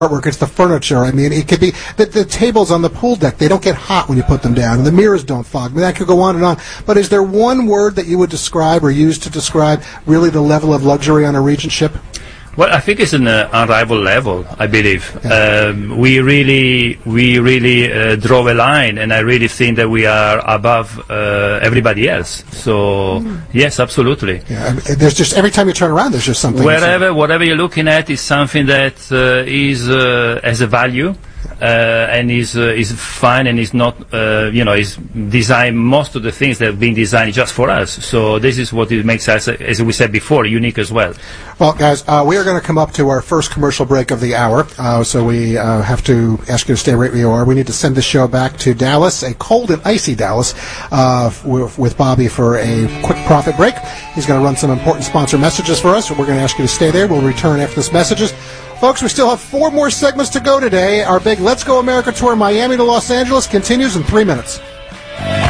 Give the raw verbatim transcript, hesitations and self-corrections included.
artwork, it's the furniture. I mean, it could be the, the tables on the pool deck. They don't get hot when you put them down, and the mirrors don't fog. I mean, that could go on and on. But is there one word that you would describe or use to describe really the level of luxury on a Regent ship? Well, I think it's an uh, unrivaled level, I believe. Yeah. Um, we really, we really uh, draw a line, and I really think that we are above uh, everybody else. So, mm. yes, absolutely. Yeah, I mean, there's just, every time you turn around, there's just something. Wherever, whatever you're looking at is something that uh, is uh, has a value. Uh, and is uh, is fine and is not uh, you know is designed. Most of the things that have been designed just for us. So this is what it makes us, as we said before, unique as well. Well, guys, uh, we are going to come up to our first commercial break of the hour. Uh, so we uh, have to ask you to stay right where you are. We need to send the show back to Dallas, a cold and icy Dallas, uh, with, with Bobby for a quick profit break. He's going to run some important sponsor messages for us. We're going to ask you to stay there. We'll return after this messages. Folks, we still have four more segments to go today. Our big Let's Go America tour, Miami to Los Angeles, continues in three minutes.